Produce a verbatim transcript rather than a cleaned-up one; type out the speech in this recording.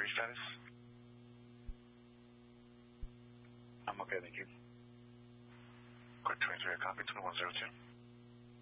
three status? I'm okay, thank you. Quick twenty-three, copy, twenty-one zero two.